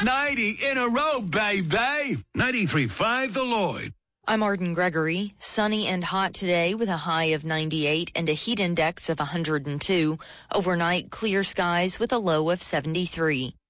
90 in a row, baby. 93.5 The Lloyd. I'm Arden Gregory. Sunny and hot today with a high of 98 and a heat index of 102. Overnight, clear skies with a low of 73.